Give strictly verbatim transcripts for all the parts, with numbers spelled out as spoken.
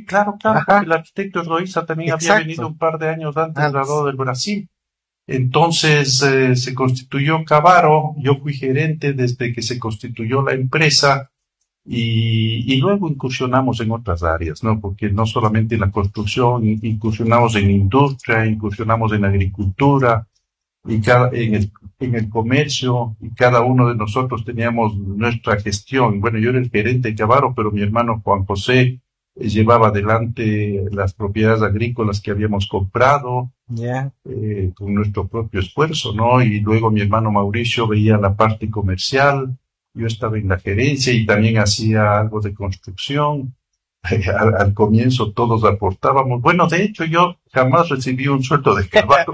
claro, claro, Ajá. el arquitecto Eloísa también Exacto. había venido un par de años antes, Antes. graduado del Brasil. Entonces eh, se constituyó Cavaro, yo fui gerente desde que se constituyó la empresa y, y luego incursionamos en otras áreas, ¿no? Porque no solamente en la construcción, incursionamos en industria, incursionamos en agricultura y cada, en el, en el comercio, y cada uno de nosotros teníamos nuestra gestión. Bueno, yo era el gerente de Cavaro, pero mi hermano Juan José eh, llevaba adelante las propiedades agrícolas que habíamos comprado, Ya. eh, con nuestro propio esfuerzo, ¿no? Y luego mi hermano Mauricio veía la parte comercial, yo estaba en la gerencia y también hacía algo de construcción. Al, al comienzo todos aportábamos. Bueno, de hecho yo jamás recibí un sueldo de Cavaro.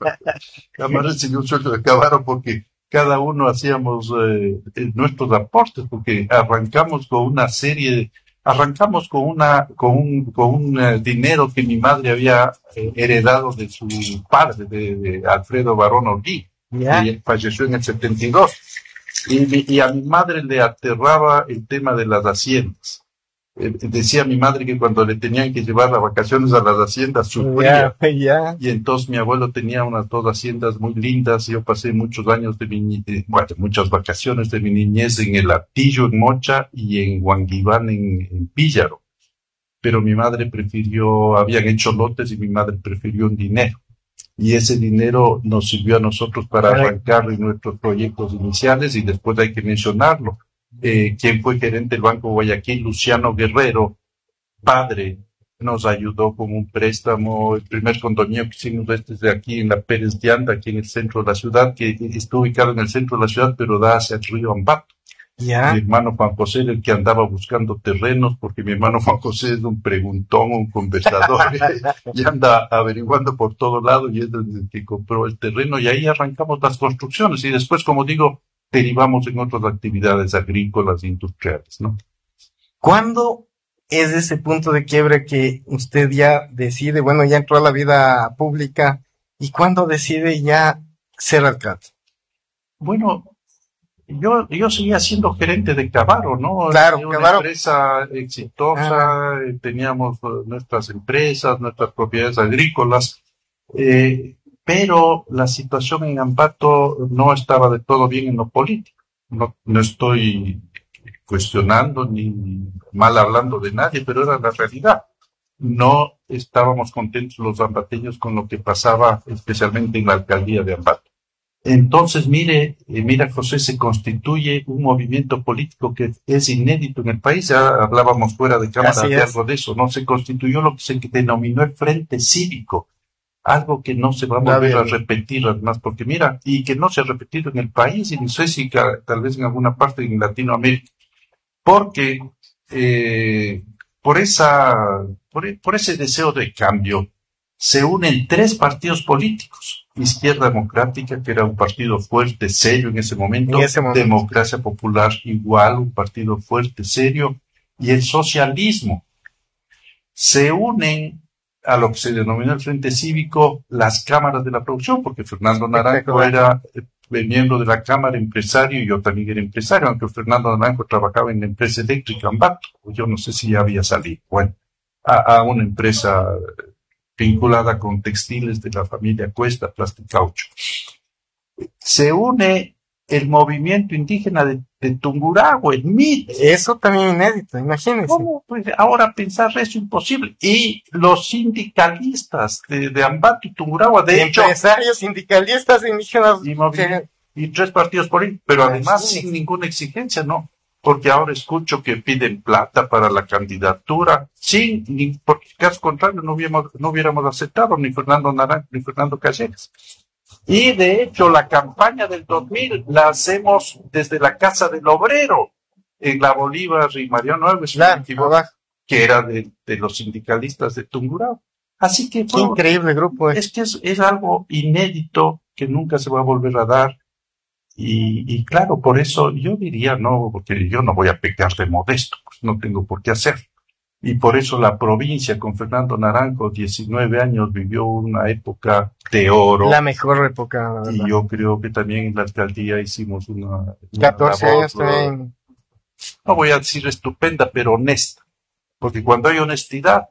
Jamás recibí un sueldo de Cavaro porque cada uno hacíamos eh, nuestros aportes, porque arrancamos con una serie de, arrancamos con una, con un, con un uh, dinero que mi madre había eh, heredado de su padre, de, de Alfredo Barón Orgui, Ya. que falleció en el setenta y dos. Y, y a mi madre le aterraba el tema de las haciendas. Eh, decía mi madre que cuando le tenían que llevar las vacaciones a las haciendas sufría. Ya, ya. Y entonces mi abuelo tenía unas dos haciendas muy lindas. Yo pasé muchos años de mi, ni- eh, bueno, muchas vacaciones de mi niñez en el Atillo, en Mocha, y en Huanguibán, en, en Píllaro. Pero mi madre prefirió, habían hecho lotes y mi madre prefirió un dinero. Y ese dinero nos sirvió a nosotros para Correcto. arrancar en nuestros proyectos iniciales, y después hay que mencionarlo. Eh, quien fue gerente del Banco Guayaquil, Luciano Guerrero, padre, nos ayudó con un préstamo. El primer condominio que hicimos este es de aquí en la Pérez de Anda, aquí en el centro de la ciudad, que está ubicado en el centro de la ciudad, pero da hacia el río Ambato. Ya. Mi hermano Juan José era el que andaba buscando terrenos, porque mi hermano Juan José es un preguntón, un conversador, y anda averiguando por todo lado, y es el que compró el terreno, y ahí arrancamos las construcciones, y después, como digo, derivamos en otras actividades agrícolas e industriales, ¿no? ¿Cuándo es ese punto de quiebre que usted ya decide, bueno, ya entró a la vida pública, y cuándo decide ya ser alcalde? Bueno, yo, yo seguía siendo gerente de Cavaro, ¿no? Claro, Era una Cavaro. empresa exitosa, eh, teníamos eh, nuestras empresas, nuestras propiedades agrícolas, eh, pero la situación en Ambato no estaba de todo bien en lo político. No, no estoy cuestionando ni mal hablando de nadie, pero era la realidad. No estábamos contentos los ambateños con lo que pasaba, especialmente en la alcaldía de Ambato. Entonces, mire, eh, mira, José, se constituye un movimiento político que es inédito en el país. Ya hablábamos fuera de cámara Así de es. algo de eso, ¿no? Se constituyó lo que se denominó el Frente Cívico, algo que no se va a No volver había a visto. repetir, además, porque mira, y que no se ha repetido en el país, y no sé si ca- tal vez en alguna parte en Latinoamérica, porque eh, por esa, por, e- por ese deseo de cambio, se unen tres partidos políticos. Izquierda Democrática, que era un partido fuerte, serio en ese momento. En ese momento. Democracia Popular, igual, un partido fuerte, serio. Y el socialismo. Se unen a lo que se denominó el Frente Cívico las cámaras de la producción, porque Fernando Naranjo era eh, miembro de la Cámara, empresario, y yo también era empresario, aunque Fernando Naranjo trabajaba en la empresa eléctrica Ambato. Yo no sé si ya había salido. Bueno, a, a una empresa vinculada con textiles de la familia Cuesta, Plasticaucho. Se une el movimiento indígena de, de Tungurahua, el M I T. Eso también inédito, imagínense. ¿Cómo? Pues ahora pensar eso imposible. Y los sindicalistas de, de Ambato y Tungurahua, de hecho, Empresarios, sindicalistas, indígenas. y, movi- y tres partidos políticos, pero además sin ninguna exigencia, ¿no? Porque ahora escucho que piden plata para la candidatura, sin, ni, porque caso contrario no hubiéramos, no hubiéramos aceptado ni Fernando Naranjo ni Fernando Callejas. Y de hecho la campaña del dos mil la hacemos desde la Casa del Obrero, en la Bolívar y Mariano Alves, si no me equivoco, que era de, de los sindicalistas de Tungurahua. Así que Qué fue, increíble grupo. eh. es que es, es algo inédito que nunca se va a volver a dar. Y, y claro, por eso yo diría, no, porque yo no voy a pecar de modesto, pues no tengo por qué hacer. Y por eso la provincia con Fernando Naranjo, diecinueve años, vivió una época de oro. La mejor época, la verdad. Y yo creo que también en la alcaldía hicimos una... una catorce labor, años también. no voy a decir estupenda, pero honesta. Porque cuando hay honestidad,